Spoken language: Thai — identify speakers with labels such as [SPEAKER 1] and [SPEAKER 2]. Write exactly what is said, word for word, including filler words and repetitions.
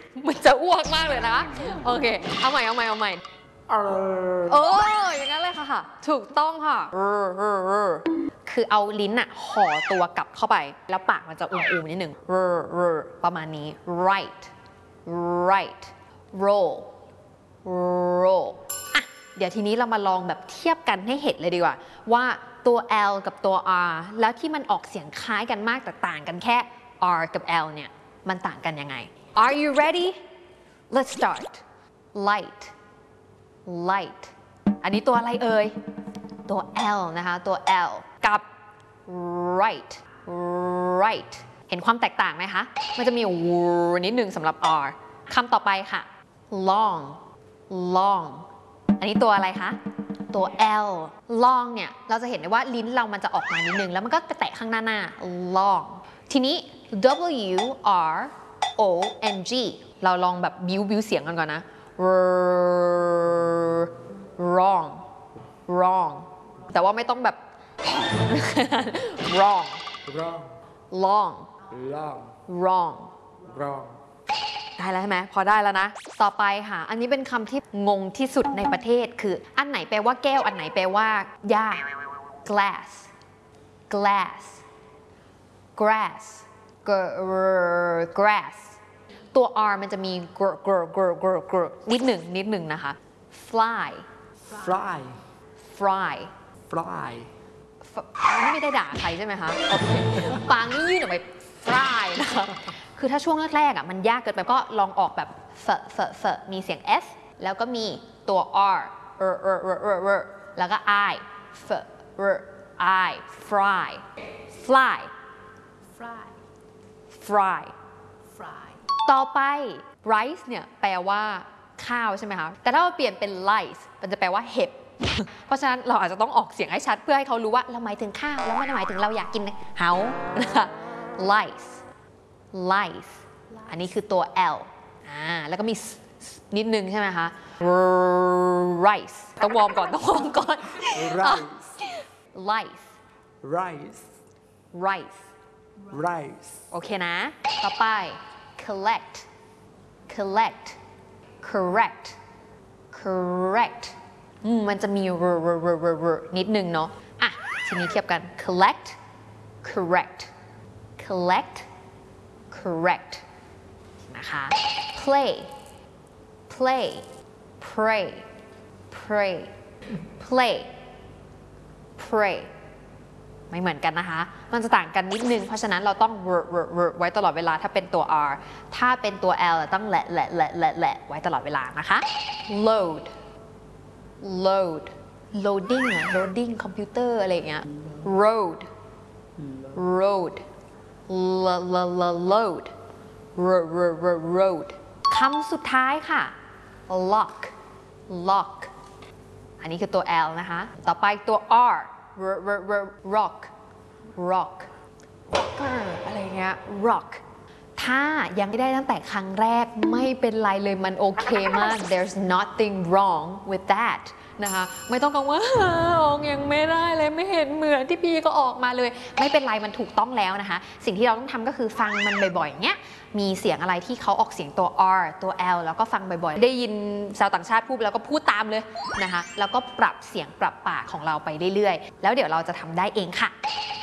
[SPEAKER 1] มันจะอ้วกมากเลยนะโอเคเอาใหม่เอาใหม่เอาใหม่เอออย่างนั้นเลยค่ะค่ะถูกต้องค่ะคือเอาลิ้นอะห่อตัวกลับเข้าไปแล้วปากมันจะอุ่มๆนิดหนึ่งประมาณนี้ right right roll roll อ่ะเดี๋ยวทีนี้เรามาลองแบบเทียบกันให้เห็นเลยดีกว่าว่าตัว L กับตัว R แล้วที่มันออกเสียงคล้ายกันมากแต่ต่างกันแค่ R กับ L เนี่ยมันต่างกันยังไง Are you ready let's start light light อันนี้ตัวอะไรเอ่ยตัว L นะคะตัว L กับ right right เห็นความแตกต่างไหมคะมันจะมีวูนิดนึงสำหรับ R คำต่อไปค่ะ long long อันนี้ตัวอะไรคะตัว L long เนี่ยเราจะเห็นได้ว่าลิ้นเรามันจะออกมานิดนึงแล้วมันก็ไปแตะข้างหน้าหน้า long ทีนี้ W R O N G เราลองแบบบิ้วบิ้วเสียงกันก่อนนะ wrong wrong แต่ว่าไม่ต้องแบบ wrong
[SPEAKER 2] wrong
[SPEAKER 1] long
[SPEAKER 2] long
[SPEAKER 1] wrong
[SPEAKER 2] wrong
[SPEAKER 1] ได้แล้วใช่ไหมพอได้แล้วนะต่อไปค่ะอันนี้เป็นคำที่งงที่สุดในประเทศคืออันไหนแปลว่าแก้วอันไหนแปลว่าหญ้า glass glass grass grass ตัว R มันจะมี gr gr gr gr gr นิดหนึ่งนิดหนึ่งนะคะ fly
[SPEAKER 2] fly
[SPEAKER 1] fly
[SPEAKER 2] fly
[SPEAKER 1] นี่ไม่ได้ด่าใครใช่ไหมคะโอเคปางนี่ยื่นออกไป fly นะคะคือถ้าช่วงแรกๆอ่ะมันยากเกินไปก็ลองออกแบบเฟเฟเฟมีเสียง s แล้วก็มีตัว r เออเออเออเออเออแล้วก็ i เฟเออ i fly fly
[SPEAKER 3] fry
[SPEAKER 1] fry
[SPEAKER 3] fry
[SPEAKER 1] ต่อไป rice เนี่ยแปลว่าข้าวใช่ไหมคะแต่ถ้าเราเปลี่ยนเป็น lice มันจะแปลว่าเห็บ เพราะฉะนั้นเราอาจจะต้องออกเสียงให้ชัดเพื่อให้เขารู้ว่าเราหมายถึงข้าวแล้วไม่ได้หมายถึงเราอยากกินเฮานะคะ lice lice อันนี้คือตัว L อ่าแล้วก็มีนิดนึงใช่ไหมคะ rice ต้องวอร์มก่อนต้องวอร์มก่อน
[SPEAKER 2] rice
[SPEAKER 1] lice
[SPEAKER 2] rice
[SPEAKER 1] rice
[SPEAKER 2] rice
[SPEAKER 1] โอเคนะต่อไป collect collect correct correct มันจะมี r r r r r นิดนึงเนาะอ่ะทีนี้เทียบกัน collect correct collect correct นะคะ play play pray pray play pray ไม่เหมือนกันนะคะมันจะต่างกันนิดนึงเพราะฉะนั้นเราต้อง r r r ไว้ตลอดเวลาถ้าเป็นตัว R ถ้าเป็นตัว L ต้องแหละแหละแหละแหละแหละไว้ตลอดเวลานะคะ load load loading อะ loading คอมพิวเตอร์อะไรอย่างเงี้ย road road load road คำสุดท้ายค่ะ lock lock อันนี้คือตัว L นะคะต่อไปตัว R rock rock rocker อะไรเงี้ย rock ถ้ายังไม่ได้ตั้งแต่ครั้งแรกไม่เป็นไรเลยมันโอเคมาก there's nothing wrong with that นะคะไม่ต้องกังวลว่าออกยังไม่ได้เลยไม่เห็นเหมือนที่พี่ก็ออกมาเลยไม่เป็นไรมันถูกต้องแล้วนะคะสิ่งที่เราต้องทำก็คือฟังมันบ่อยๆเนี้ยมีเสียงอะไรที่เขาออกเสียงตัว R ตัว L แล้วก็ฟังบ่อยๆได้ยินชาวต่างชาติพูดแล้วก็พูดตามเลยนะคะแล้วก็ปรับเสียงปรับปากของเราไปเรื่อยๆแล้วเดี๋ยวเราจะทำได้เองค่ะ